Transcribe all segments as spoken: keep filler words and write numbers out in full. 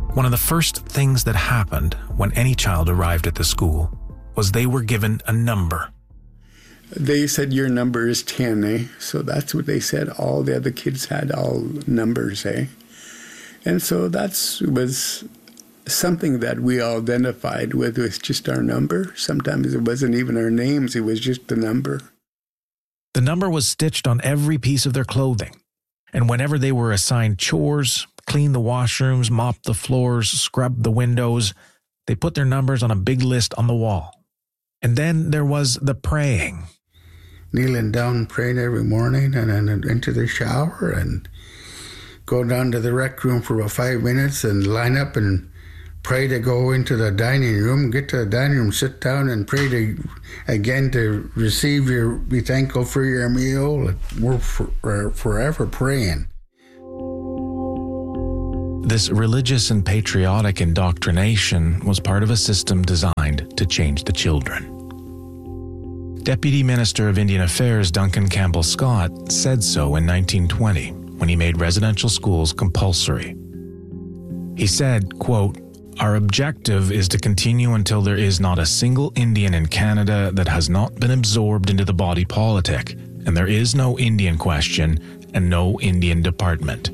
One of the first things that happened when any child arrived at the school was they were given a number. They said, your number is ten, eh? So that's what they said. All the other kids had all numbers, eh? And so that was something that we all identified with, was just our number. Sometimes it wasn't even our names, it was just the number. The number was stitched on every piece of their clothing. And whenever they were assigned chores, clean the washrooms, mop the floors, scrub the windows, they put their numbers on a big list on the wall. And then there was the praying. Kneeling down, praying every morning, and then into the shower, and go down to the rec room for about five minutes and line up and pray to go into the dining room, get to the dining room, sit down and pray to, again, to receive your, be thankful for your meal. We're for, forever praying. This religious and patriotic indoctrination was part of a system designed to change the children. Deputy Minister of Indian Affairs Duncan Campbell Scott said so in nineteen twenty when he made residential schools compulsory. He said, quote, "Our objective is to continue until there is not a single Indian in Canada that has not been absorbed into the body politic, and there is no Indian question and no Indian department."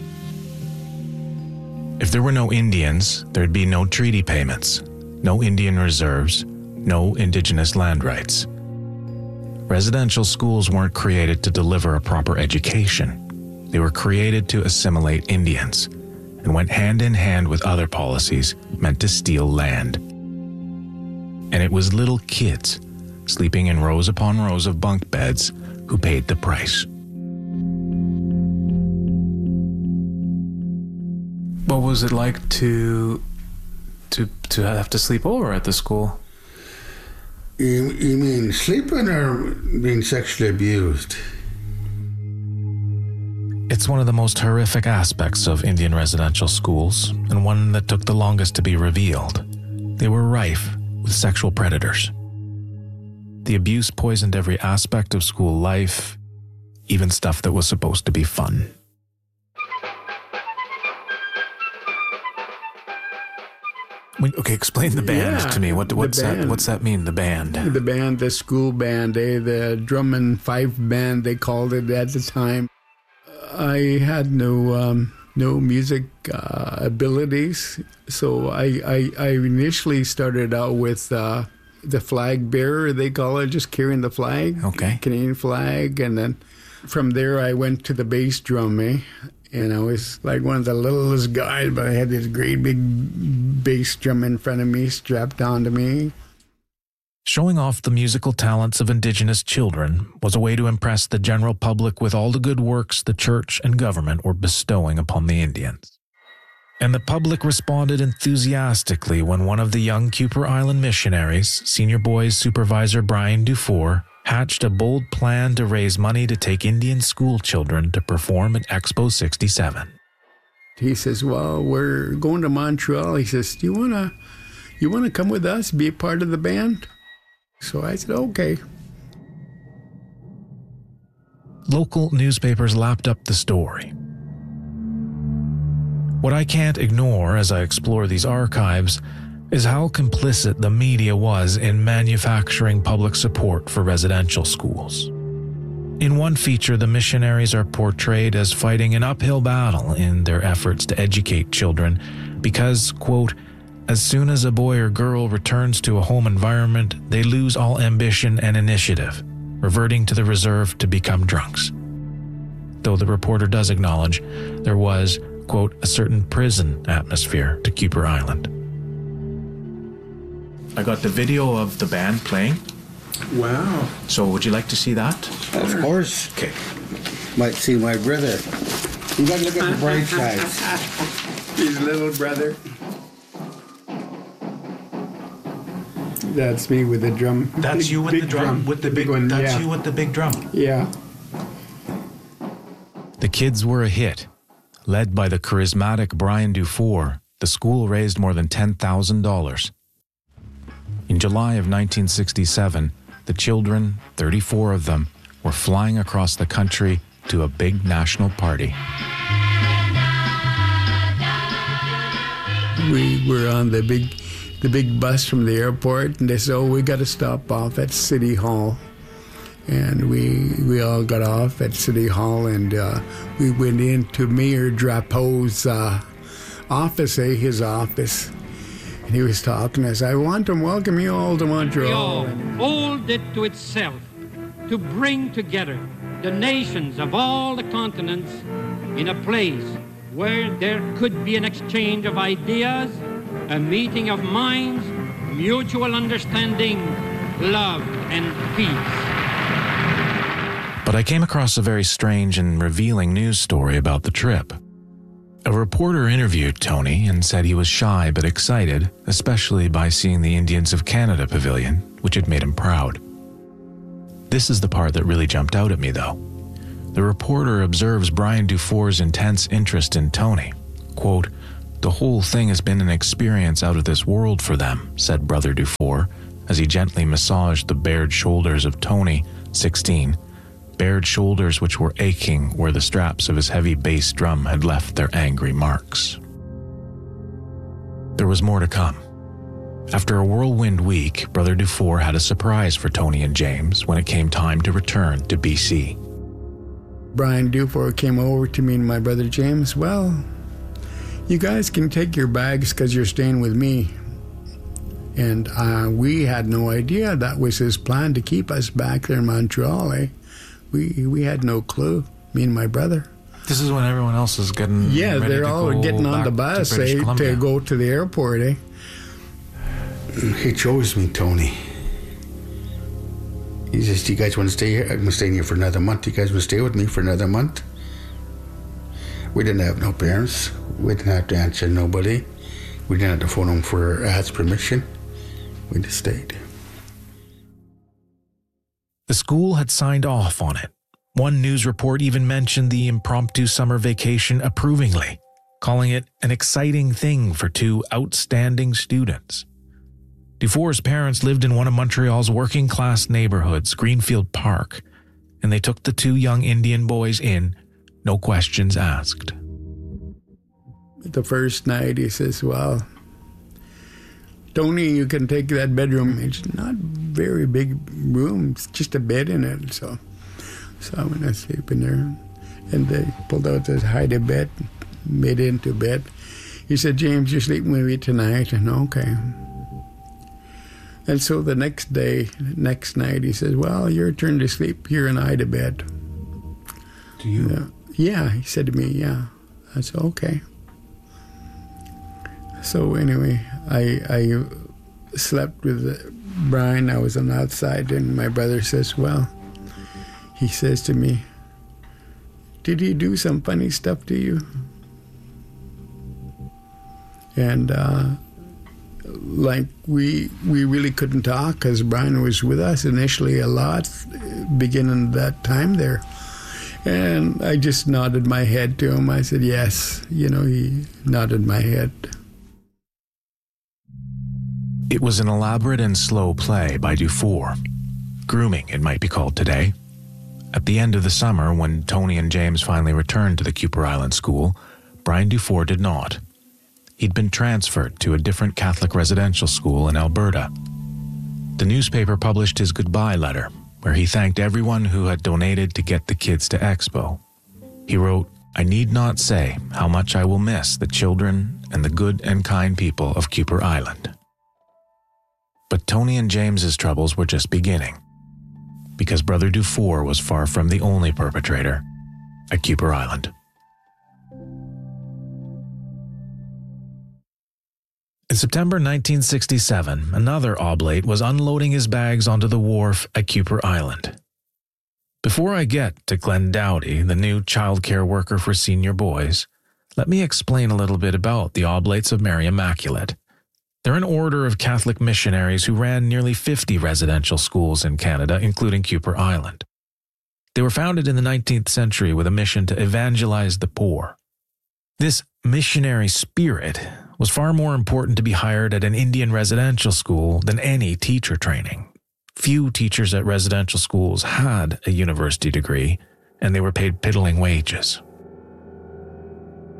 If there were no Indians, there'd be no treaty payments, no Indian reserves, no Indigenous land rights. Residential schools weren't created to deliver a proper education. They were created to assimilate Indians and went hand in hand with other policies meant to steal land. And it was little kids sleeping in rows upon rows of bunk beds who paid the price. What was it like to to to have to sleep over at the school? You, you mean sleeping or being sexually abused? It's one of the most horrific aspects of Indian residential schools, and one that took the longest to be revealed. They were rife with sexual predators. The abuse poisoned every aspect of school life, even stuff that was supposed to be fun. When, okay, explain the band Yeah, to me. What, what's the that? band. What's that mean? The band. The band, the school band, eh? The drum and fife band, they called it at the time. I had no um, no music uh, abilities, so I, I I initially started out with uh, the flag bearer, they call it, just carrying the flag, Okay. Canadian flag, and then from there I went to the bass drum, eh? And I was like one of the littlest guys, but I had this great big bass drum in front of me, strapped onto me. Showing off the musical talents of Indigenous children was a way to impress the general public with all the good works the church and government were bestowing upon the Indians. And the public responded enthusiastically when one of the young Kuper Island missionaries, Senior Boys Supervisor Brian Dufour, hatched a bold plan to raise money to take Indian school children to perform at Expo sixty-seven. He says, well, we're going to Montreal. He says, do you want to you want to come with us, be a part of the band? So I said, okay. Local newspapers lapped up the story. What I can't ignore as I explore these archives is how complicit the media was in manufacturing public support for residential schools. In one feature, the missionaries are portrayed as fighting an uphill battle in their efforts to educate children because, quote, as soon as a boy or girl returns to a home environment, they lose all ambition and initiative, reverting to the reserve to become drunks. Though the reporter does acknowledge there was, quote, a certain prison atmosphere to Kuper Island. I got the video of the band playing. Wow. So would you like to see that? Of course. Okay. Might see my brother. You gotta look at the bright sides. His little brother. That's me with the drum. That's Big- you with big the drum, with the big, one. that's yeah. you with the big drum. Yeah. The kids were a hit. Led by the charismatic Brian Dufour, the school raised more than ten thousand dollars. In July of nineteen sixty-seven, the children, thirty-four of them, were flying across the country to a big national party. we were on the big, the big bus from the airport, and they said, "Oh, we got to stop off at City Hall." And we we all got off at City Hall, and uh, we went into Mayor Drapeau's uh, office, eh, his office. And he was talking to us. "I want to welcome you all to Montreal." Montreal owed it to itself to bring together the nations of all the continents in a place where there could be an exchange of ideas, a meeting of minds, mutual understanding, love, and peace. But I came across a very strange and revealing news story about the trip. A reporter interviewed Tony and said he was shy but excited, especially by seeing the Indians of Canada pavilion, which had made him proud. This is the part that really jumped out at me, though. The reporter observes Brian Dufour's intense interest in Tony. Quote, "The whole thing has been an experience out of this world for them," said Brother Dufour, as he gently massaged the bared shoulders of Tony, sixteen, bared shoulders which were aching where the straps of his heavy bass drum had left their angry marks. There was more to come. After a whirlwind week, Brother Dufour had a surprise for Tony and James when it came time to return to B C. Brian Dufour came over to me and my brother James. "Well, you guys can take your bags because you're staying with me." And uh, we had no idea that was his plan, to keep us back there in Montreal, eh? We we had no clue, me and my brother. This is when everyone else is getting Yeah, ready they're to all go getting on back the bus, to British eh, Columbia. to go to the airport, eh? He chose me, Tony. He says, "Do you guys want to stay here? I'm staying here for another month. You guys want to stay with me for another month?" We didn't have no parents. We didn't have to answer nobody. We didn't have to phone them for ask permission. We just stayed. The school had signed off on it. One news report even mentioned the impromptu summer vacation approvingly, calling it an exciting thing for two outstanding students. Dufour's parents lived in one of Montreal's working-class neighborhoods, Greenfield Park, and they took the two young Indian boys in, no questions asked. The first night he says, "Well, Tony, you can take that bedroom. It's not very big room. It's just a bed in it." So, so I went to sleep in there, and they pulled out this hide bed, made it into bed. He said, "James, you're sleeping with me tonight." And okay. And so the next day, next night, he says, "Well, your turn to sleep here in Ida bed." Do you? Yeah, yeah, he said to me, "Yeah." I said, "Okay." So anyway, I I slept with Brian. I was on the outside, and my brother says, "Well," he says to me, "Did he do some funny stuff to you?" And uh, like we we really couldn't talk because Brian was with us initially a lot, beginning that time there. And I just nodded my head to him. I said, "Yes." You know, he nodded my head. It was an elaborate and slow play by Dufour. Grooming, it might be called today. At the end of the summer, when Tony and James finally returned to the Cooper Island School, Brian Dufour did not. He'd been transferred to a different Catholic residential school in Alberta. The newspaper published his goodbye letter, where he thanked everyone who had donated to get the kids to Expo. He wrote, "I need not say how much I will miss the children and the good and kind people of Cooper Island." But Tony and James's troubles were just beginning, because Brother Dufour was far from the only perpetrator at Cooper Island. In September nineteen sixty-seven, another oblate was unloading his bags onto the wharf at Cooper Island. Before I get to Glenn Dowdy, the new childcare worker for senior boys, let me explain a little bit about the Oblates of Mary Immaculate. They're an order of Catholic missionaries who ran nearly fifty residential schools in Canada, including Cooper Island. They were founded in the nineteenth century with a mission to evangelize the poor. This missionary spirit was far more important to be hired at an Indian residential school than any teacher training. Few teachers at residential schools had a university degree, and they were paid piddling wages.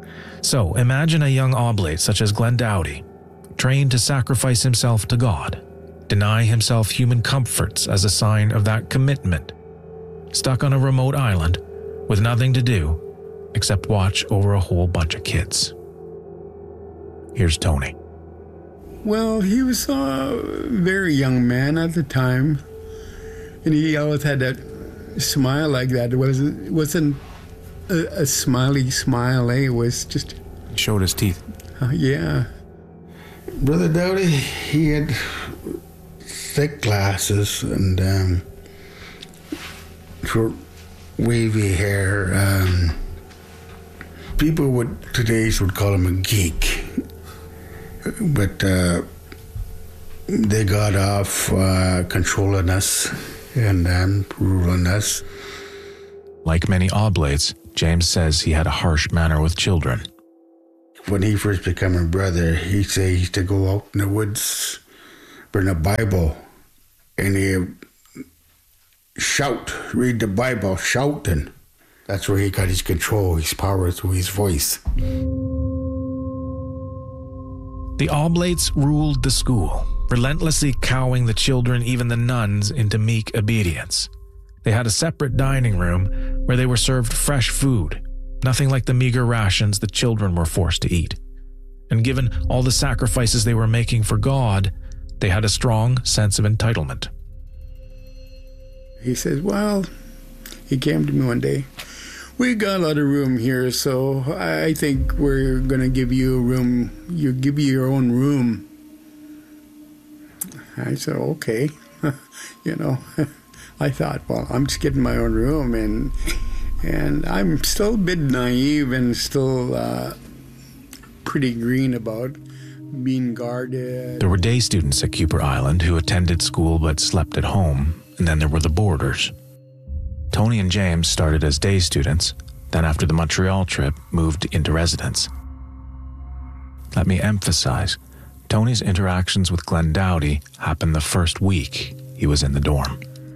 So imagine a young oblate such as Glenn Doughty, trained to sacrifice himself to God, deny himself human comforts as a sign of that commitment, stuck on a remote island with nothing to do except watch over a whole bunch of kids. Here's Tony. Well, he was a very young man at the time, and he always had that smile like that. It wasn't, it wasn't a, a smiley smile, eh? It was just... He showed his teeth. Uh, yeah. Brother Doughty, he had thick glasses and um, short, wavy hair. Um, people would today's would call him a geek, but uh, they got off uh, controlling us and um, ruling us. Like many oblates, James says he had a harsh manner with children. When he first became a brother, he'd say he used to go out in the woods, bring a Bible, and he'd shout, read the Bible, shouting. That's where he got his control, his power through his voice. The oblates ruled the school, relentlessly cowing the children, even the nuns, into meek obedience. They had a separate dining room where they were served fresh food, nothing like the meager rations the children were forced to eat. And given all the sacrifices they were making for God, they had a strong sense of entitlement. He says, well, he came to me one day. We got a lot of room here, so I think we're going to give you a room. You give you your own room. I said, okay. You know, I thought, well, I'm just getting my own room, and and I'm still a bit naive and still uh, pretty green about being guarded. There were day students at Kuper Island who attended school but slept at home, and then there were the boarders. Tony and James started as day students, then after the Montreal trip, moved into residence. Let me emphasize, Tony's interactions with Glenn Doughty happened the first week he was in the dorm.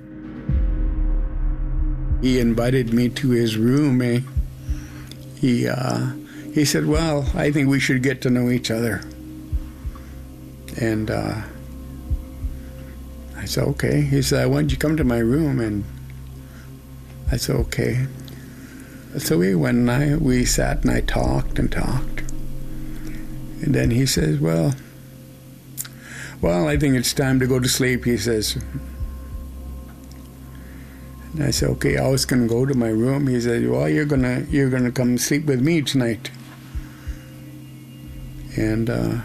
He invited me to his room. Eh? He uh, he said, well, I think we should get to know each other. And uh, I said, okay. He said, why don't you come to my room? And I said, okay. So we went and I, we sat and I talked and talked. And then he says, well, well, I think it's time to go to sleep, he says. And I said, okay, I was going to go to my room. He said, well, you're going to you're gonna come sleep with me tonight. And uh,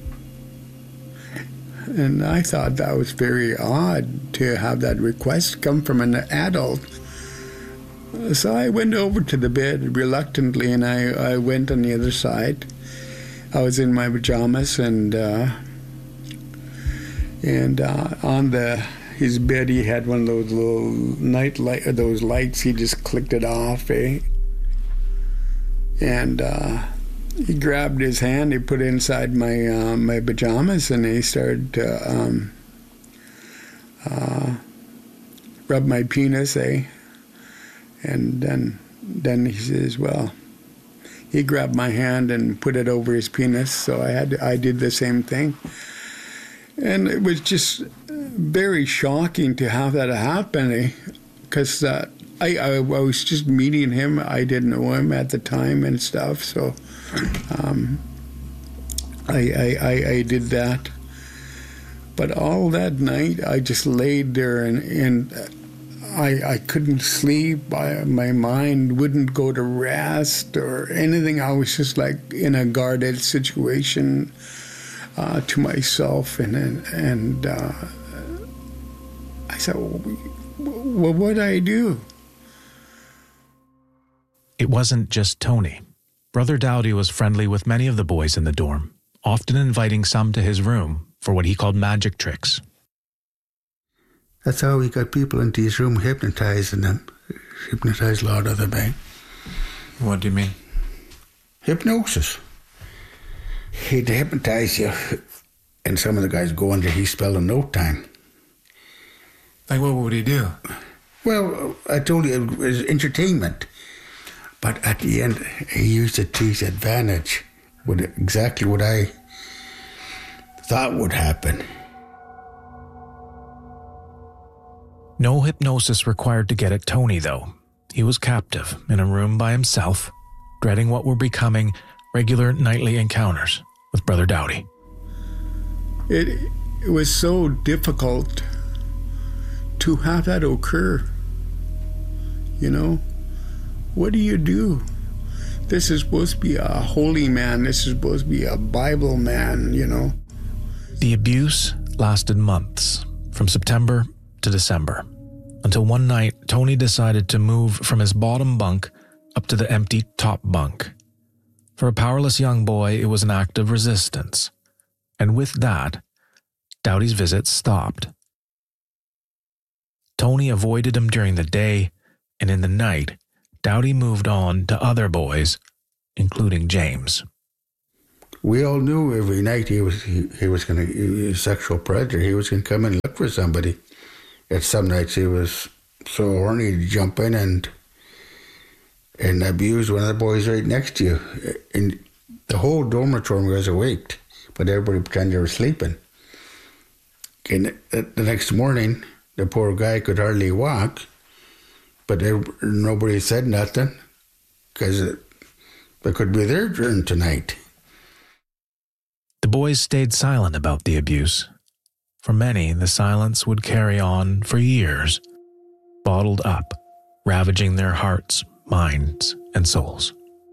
and I thought that was very odd to have that request come from an adult. So I went over to the bed reluctantly, and I, I went on the other side. I was in my pajamas, and uh, and uh, on the his bed he had one of those little night light, those lights. He just clicked it off, eh? And uh, he grabbed his hand, he put it inside my uh, my pajamas, and he started to um, uh, rub my penis, eh? And then, then he says, well, he grabbed my hand and put it over his penis, so I had to, I did the same thing. And it was just very shocking to have that happen, because uh, I, I, I was just meeting him. I didn't know him at the time and stuff, so um, I, I, I, I did that. But all that night, I just laid there and... and I, I couldn't sleep. I, my mind wouldn't go to rest or anything. I was just like in a guarded situation uh, to myself. And and uh, I said, well, what would I do? It wasn't just Tony. Brother Doughty was friendly with many of the boys in the dorm, often inviting some to his room for what he called magic tricks. That's how he got people into his room, hypnotizing them. Hypnotized a lot of them, eh? What do you mean? Hypnosis. He'd hypnotize you, and some of the guys go under his spell in no time. Like, what would he do? Well, I told you, it was entertainment. But at the end, he used it to his advantage, with exactly what I thought would happen. No hypnosis required to get at Tony, though. He was captive in a room by himself, dreading what were becoming regular nightly encounters with Brother Dowdy. It, it was so difficult to have that occur. You know, what do you do? This is supposed to be a holy man. This is supposed to be a Bible man, you know. The abuse lasted months, from September to December, until one night Tony decided to move from his bottom bunk up to the empty top bunk. For a powerless young boy, it was an act of resistance. And with that, Dowdy's visits stopped. Tony avoided him during the day, and in the night, Dowdy moved on to other boys, including James. We all knew every night he was he, he was going to be a sexual predator. He was going to come and look for somebody. At some nights he was so horny to jump in and and abuse one of the boys right next to you. And the whole dormitory was awake, but everybody pretended they were sleeping. And the next morning, the poor guy could hardly walk, but nobody said nothing because it, it could be their turn tonight. The boys stayed silent about the abuse. For many, the silence would carry on for years, bottled up, ravaging their hearts, minds, and souls.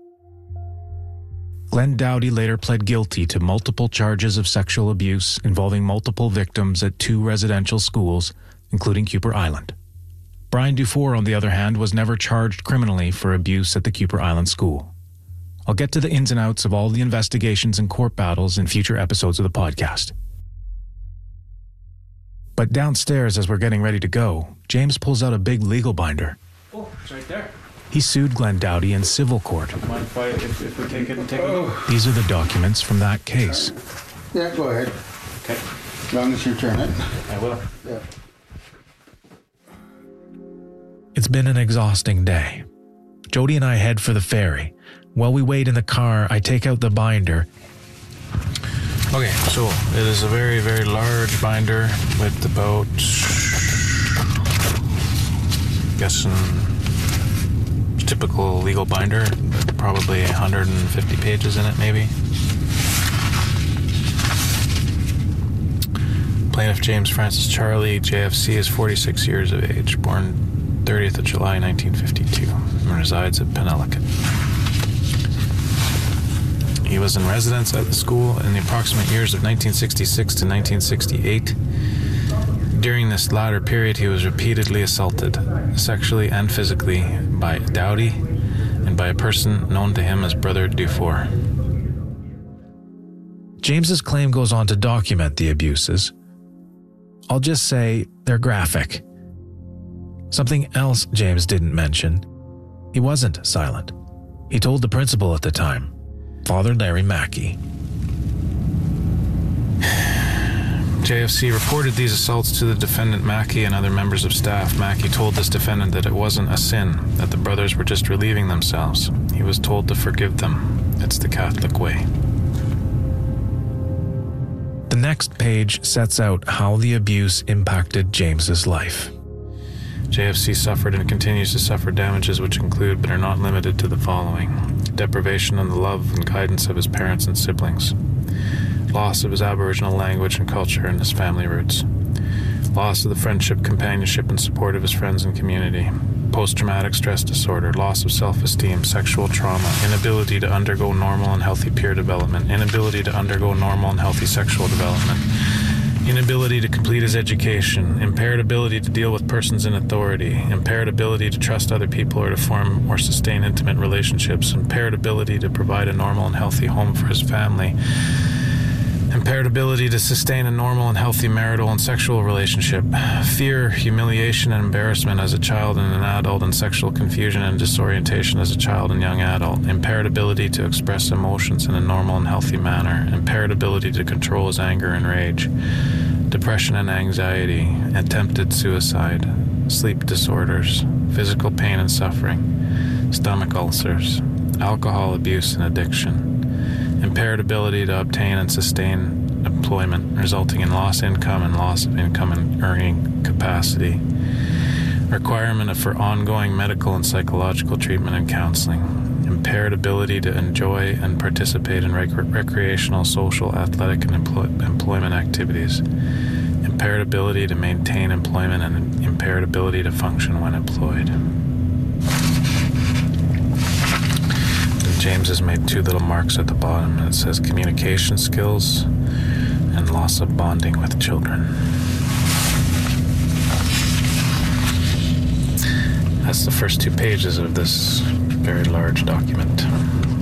Glenn Dowdy later pled guilty to multiple charges of sexual abuse involving multiple victims at two residential schools, including Kuper Island. Brian Dufour, on the other hand, was never charged criminally for abuse at the Kuper Island school. I'll get to the ins and outs of all the investigations and court battles in future episodes of the podcast. But downstairs, as we're getting ready to go, James pulls out a big legal binder. Oh, it's right there. He sued Glenn Dowdy in civil court. Mind if, I, if, if we take it and take a look? These are the documents from that case. Yeah, go ahead. Okay. As long as you turn it. I will. Yeah. It's been an exhausting day. Jody and I head for the ferry. While we wait in the car, I take out the binder. Okay, so it is a very, very large binder with about, guessing, typical legal binder, probably one hundred fifty pages in it, maybe. Plaintiff James Francis Charlie, J F C, is forty-six years of age, born thirtieth of July nineteen fifty-two, and resides at Penellicut. He was in residence at the school in the approximate years of nineteen sixty-six to nineteen sixty-eight. During this latter period, he was repeatedly assaulted, sexually and physically, by Dowdy and by a person known to him as Brother Dufour. James's claim goes on to document the abuses. I'll just say they're graphic. Something else James didn't mention. He wasn't silent. He told the principal at the time, Father Larry Mackey. J F C reported these assaults to the defendant Mackey and other members of staff. Mackey told this defendant that it wasn't a sin, that the brothers were just relieving themselves. He was told to forgive them. It's the Catholic way. The next page sets out how the abuse impacted James's life. J F C suffered and continues to suffer damages which include but are not limited to the following: deprivation of the love and guidance of his parents and siblings, loss of his Aboriginal language and culture and his family roots, loss of the friendship, companionship, and support of his friends and community, post-traumatic stress disorder, loss of self-esteem, sexual trauma, inability to undergo normal and healthy peer development, inability to undergo normal and healthy sexual development, inability to complete his education, impaired ability to deal with persons in authority, impaired ability to trust other people or to form or sustain intimate relationships, impaired ability to provide a normal and healthy home for his family, impaired ability to sustain a normal and healthy marital and sexual relationship, fear, humiliation, and embarrassment as a child and an adult, and sexual confusion and disorientation as a child and young adult, impaired ability to express emotions in a normal and healthy manner, impaired ability to control his anger and rage, depression and anxiety, attempted suicide, sleep disorders, physical pain and suffering, stomach ulcers, alcohol abuse and addiction, impaired ability to obtain and sustain employment, resulting in lost income and loss of income and earning capacity, requirement for ongoing medical and psychological treatment and counseling, impaired ability to enjoy and participate in rec- recreational, social, athletic, and employ- employment activities, impaired ability to maintain employment, and impaired ability to function when employed. And James has made two little marks at the bottom, and it says communication skills and loss of bonding with children. That's the first two pages of this very large document.